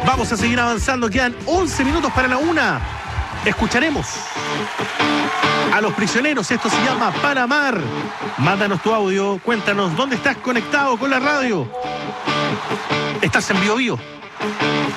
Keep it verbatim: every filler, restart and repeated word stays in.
Vamos a seguir avanzando, quedan once minutos para la una. Escucharemos a Los Prisioneros, esto se llama Panamar. Mándanos tu audio, cuéntanos dónde estás conectado con la radio. Estás en Bio Bio.